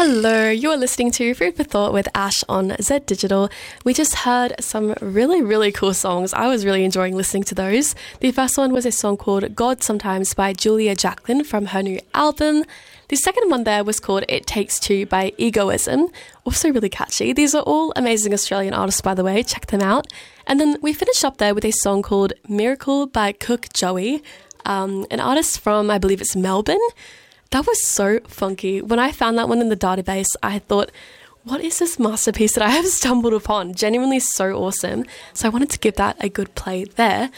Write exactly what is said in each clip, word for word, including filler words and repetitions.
Hello, you're listening to Food for Thought with Ash on Z Digital. We just heard some really, really cool songs. I was really enjoying listening to those. The first one was a song called God Sometimes by Julia Jacqueline from her new album. The second one there was called It Takes Two by Egoism, also really catchy. These are all amazing Australian artists, by the way. Check them out. And then we finished up there with a song called Miracle by Cook Joey, um, an artist from, I believe it's Melbourne. That was so funky. When I found that one in the database, I thought, what is this masterpiece that I have stumbled upon? Genuinely so awesome. So I wanted to give that a good play there.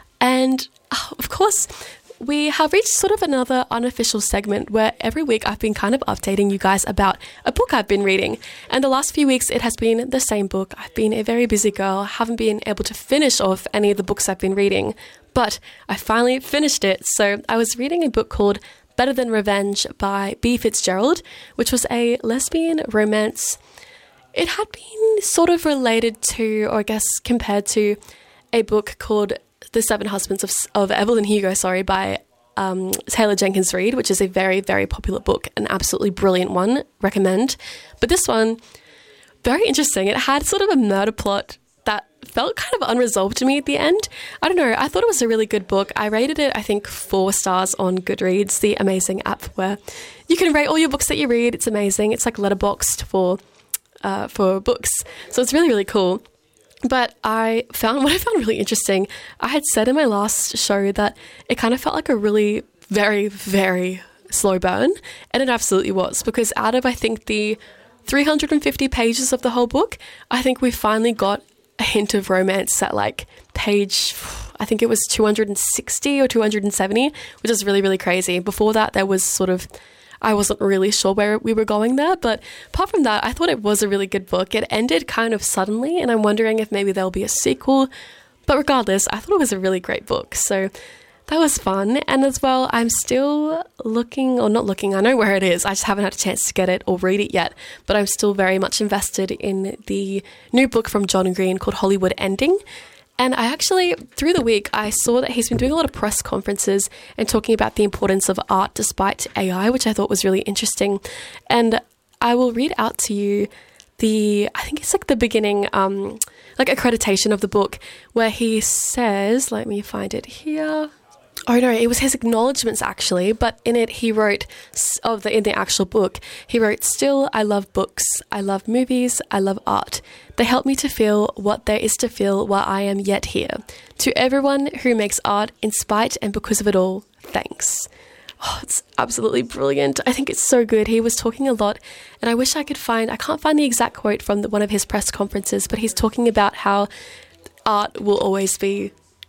And oh, of course, we have reached sort of another unofficial segment where every week I've been kind of updating you guys about a book I've been reading. And the last few weeks, it has been the same book. I've been a very busy girl, haven't been able to finish off any of the books I've been reading. But I finally finished it. So I was reading a book called Better Than Revenge by B. Fitzgerald, which was a lesbian romance. It had been sort of related to, or I guess compared to, a book called The Seven Husbands of, of Evelyn Hugo, sorry, by um, Taylor Jenkins Reid, which is a very, very popular book, an absolutely brilliant one, recommend. But this one, very interesting. It had sort of a murder plot that felt kind of unresolved to me at the end. I don't know. I thought it was a really good book. I rated it, I think, four stars on Goodreads, the amazing app where you can rate all your books that you read. It's amazing. It's like Letterboxd for uh, for books. So it's really, really cool. But I found what I found really interesting. I had said in my last show that it kind of felt like a really very, very slow burn. And it absolutely was, because out of, I think, the three hundred fifty pages of the whole book, I think we finally got a hint of romance at like page, I think it was two hundred sixty or two hundred seventy, which is really, really crazy. Before that, there was sort of, I wasn't really sure where we were going there. But apart from that, I thought it was a really good book. It ended kind of suddenly, and I'm wondering if maybe there'll be a sequel. But regardless, I thought it was a really great book. So that was fun. And as well, I'm still looking, or not looking, I know where it is. I just haven't had a chance to get it or read it yet. But I'm still very much invested in the new book from John Green called Hollywood Ending. And I actually, through the week, I saw that he's been doing a lot of press conferences and talking about the importance of art despite A I, which I thought was really interesting. And I will read out to you the, I think it's like the beginning, um, like accreditation of the book, where he says, let me find it here. Oh no, it was his acknowledgements actually, but in it he wrote, of the in the actual book, he wrote, "Still, I love books, I love movies, I love art. They help me to feel what there is to feel while I am yet here. To everyone who makes art in spite and because of it all, thanks." Oh, it's absolutely brilliant. I think it's so good. He was talking a lot, and I wish I could find, I can't find the exact quote from the, one of his press conferences, but he's talking about how art will always be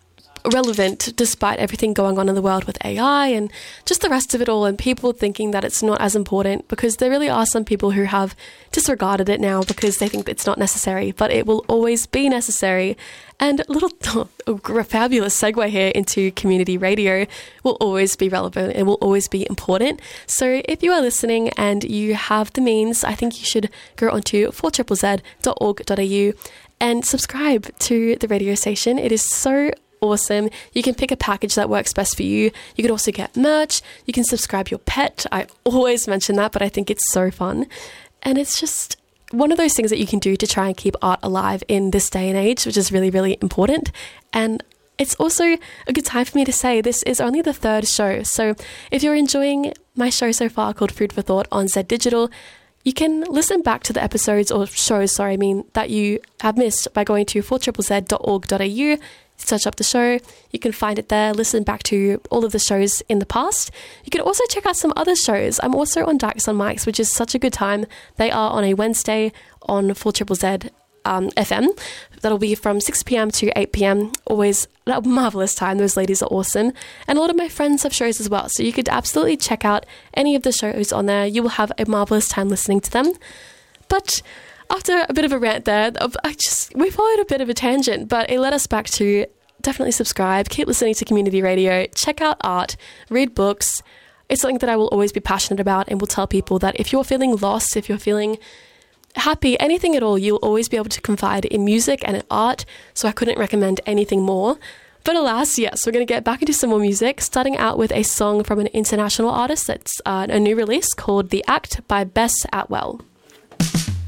relevant despite everything going on in the world with A I and just the rest of it all, and people thinking that it's not as important, because there really are some people who have disregarded it now because they think it's not necessary, but it will always be necessary. And a little a fabulous segue here into community radio, will always be relevant. It will always be important. So if you are listening and you have the means, I think you should go onto four z z dot org dot a u and subscribe to the radio station. It is so awesome. You can pick a package that works best for you. You can also get merch. You can subscribe your pet. I always mention that, but I think it's so fun. And it's just one of those things that you can do to try and keep art alive in this day and age, which is really, really important. And it's also a good time for me to say this is only the third show. So if you're enjoying my show so far called Food for Thought on Z Digital, you can listen back to the episodes or shows, sorry, I mean, that you have missed by going to four z z dot org dot a u. Search up the show. You can find it there. Listen back to all of the shows in the past. You can also check out some other shows. I'm also on Dykes on Mics, which is such a good time. They are on a Wednesday on four z z um, F M. That'll be from six p.m. to eight p.m. Always a marvelous time. Those ladies are awesome. And a lot of my friends have shows as well. So you could absolutely check out any of the shows on there. You will have a marvelous time listening to them. But after a bit of a rant there, I just we followed a bit of a tangent, but it led us back to definitely subscribe, keep listening to community radio, check out art, read books. It's something that I will always be passionate about, and will tell people that if you're feeling lost, if you're feeling happy, anything at all, you'll always be able to confide in music and in art. So I couldn't recommend anything more. But alas, yes, we're going to get back into some more music, starting out with a song from an international artist that's uh, a new release called The Act by Bess Atwell.